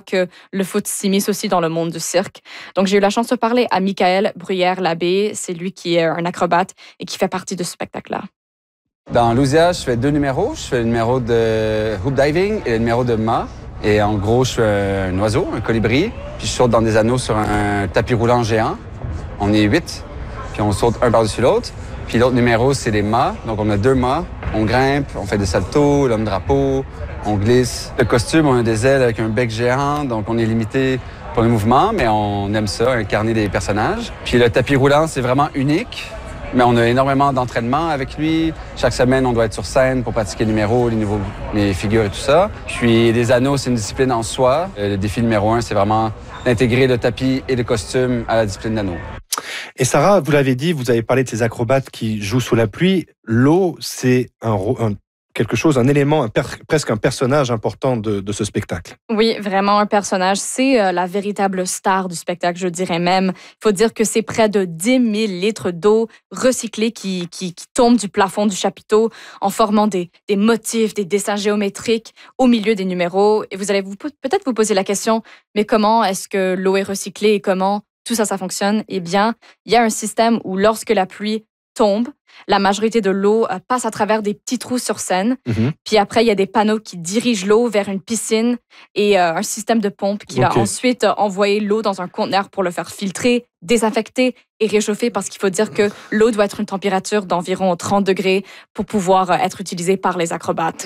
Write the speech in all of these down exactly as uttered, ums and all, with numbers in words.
que le foot s'immisce aussi dans le monde du cirque. Donc, j'ai eu la chance de parler à Michael Bruyère-Labbé. C'est lui qui est un acrobate et qui fait partie de ce spectacle-là. Dans Lucia, je fais deux numéros. Je fais le numéro de hoop diving et le numéro de mât. Et en gros, je suis un oiseau, un colibri. Puis je saute dans des anneaux sur un tapis roulant géant. On est huit. Puis on saute un par-dessus l'autre. Puis l'autre numéro, c'est les mâts. Donc on a deux mâts. On grimpe, on fait des saltos, l'homme drapeau, on glisse. Le costume, on a des ailes avec un bec géant. Donc on est limité pour le mouvement, mais on aime ça, incarner des personnages. Puis le tapis roulant, c'est vraiment unique. Mais on a énormément d'entraînement avec lui. Chaque semaine, on doit être sur scène pour pratiquer les numéros, les nouveaux, les figures et tout ça. Puis les anneaux, c'est une discipline en soi. Le défi numéro un, c'est vraiment d'intégrer le tapis et le costume à la discipline d'anneaux. Et Sarah, vous l'avez dit, vous avez parlé de ces acrobates qui jouent sous la pluie. L'eau, c'est un, un quelque chose, un élément, un per, presque un personnage important de, de ce spectacle. Oui, vraiment un personnage. C'est euh, la véritable star du spectacle, je dirais même. Il faut dire que c'est près de dix mille litres d'eau recyclée qui, qui, qui tombent du plafond du chapiteau en formant des, des motifs, des dessins géométriques au milieu des numéros. Et vous allez vous, peut-être vous poser la question, mais comment est-ce que l'eau est recyclée et comment tout ça, ça fonctionne? Eh bien, il y a un système où lorsque la pluie tombe, la majorité de l'eau passe à travers des petits trous sur scène. Mm-hmm. Puis après, il y a des panneaux qui dirigent l'eau vers une piscine et euh, un système de pompe qui okay. va ensuite envoyer l'eau dans un conteneur pour le faire filtrer, désinfecter et réchauffer parce qu'il faut dire que l'eau doit être une température d'environ trente degrés pour pouvoir être utilisée par les acrobates.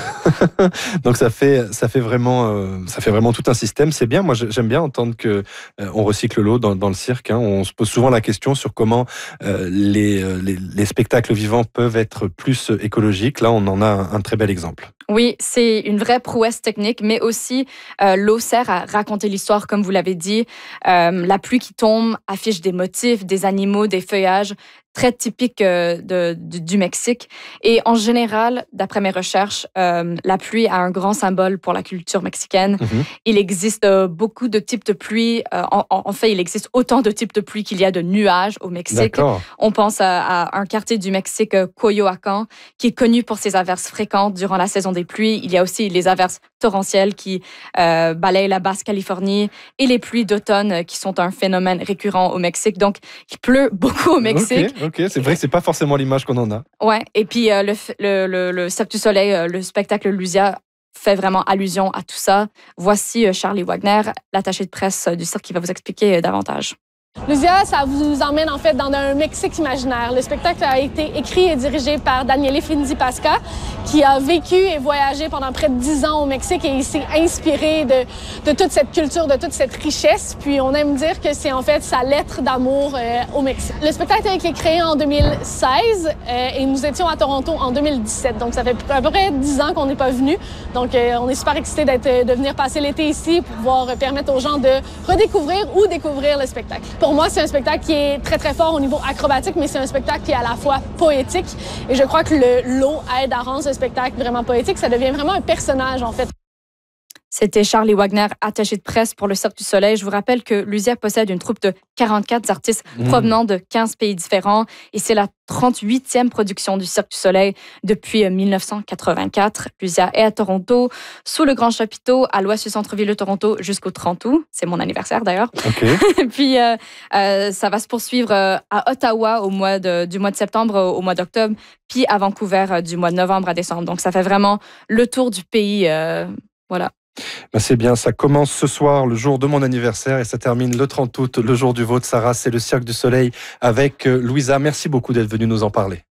Donc ça fait ça fait vraiment euh, ça fait vraiment tout un système. C'est bien. Moi j'aime bien entendre que euh, on recycle l'eau dans, dans le cirque. Hein. On se pose souvent la question sur comment euh, les, les les spectacles vivants peuvent être plus écologiques. Là on en a un, un très bel exemple. Oui, c'est une vraie prouesse technique, mais aussi euh, l'eau sert à raconter l'histoire, comme vous l'avez dit. Euh, la pluie qui tombe affiche des motifs, des animaux, des feuillages très typiques euh, de, du, du Mexique. Et en général, d'après mes recherches, euh, la pluie a un grand symbole pour la culture mexicaine. Mm-hmm. Il existe euh, beaucoup de types de pluie. Euh, en, en fait, il existe autant de types de pluie qu'il y a de nuages au Mexique. D'accord. On pense à, à un quartier du Mexique, Coyoacán, qui est connu pour ses averses fréquentes durant la saison des pluies. Il y a aussi les averses torrentielles qui euh, balayent la Basse-Californie et les pluies d'automne qui sont un phénomène récurrent au Mexique. Donc, il pleut beaucoup au Mexique. Ok, okay. C'est vrai que c'est pas forcément l'image qu'on en a. Ouais. Et puis, euh, le, le, le, le Cirque du Soleil, euh, le spectacle Lucia fait vraiment allusion à tout ça. Voici euh, Charlie Wagner, l'attaché de presse du cirque, qui va vous expliquer euh, davantage. Lucia, ça vous emmène en fait dans un Mexique imaginaire. Le spectacle a été écrit et dirigé par Daniele Findi-Pasca, qui a vécu et voyagé pendant près de dix ans au Mexique et il s'est inspiré de, de toute cette culture, de toute cette richesse. Puis on aime dire que c'est en fait sa lettre d'amour euh, au Mexique. Le spectacle a été créé en deux mille seize euh, et nous étions à Toronto en deux mille dix-sept. Donc ça fait à peu près dix ans qu'on n'est pas venu. Donc euh, on est super excités d'être, de venir passer l'été ici pour pouvoir permettre aux gens de redécouvrir ou découvrir le spectacle. Pour moi, c'est un spectacle qui est très, très fort au niveau acrobatique, mais c'est un spectacle qui est à la fois poétique. Et je crois que le, l'eau aide à rendre ce spectacle vraiment poétique. Ça devient vraiment un personnage, en fait. C'était Charlie Wagner, attaché de presse pour le Cirque du Soleil. Je vous rappelle que Lucia possède une troupe de quarante-quatre artistes mmh. provenant de quinze pays différents et c'est la trente-huitième production du Cirque du Soleil depuis dix-neuf cent quatre-vingt-quatre. Lucia est à Toronto, sous le Grand Chapiteau, à l'ouest du centre-ville de Toronto jusqu'au trente août. C'est mon anniversaire d'ailleurs. Okay. Puis euh, euh, ça va se poursuivre euh, à Ottawa au mois de, du mois de septembre au, au mois d'octobre, puis à Vancouver euh, du mois de novembre à décembre. Donc ça fait vraiment le tour du pays. Euh, voilà. Ben c'est bien, ça commence ce soir, le jour de mon anniversaire, et ça termine le trente août, le jour du vôtre. Sarah, c'est le Cirque du Soleil avec Louisa. Merci beaucoup d'être venue nous en parler.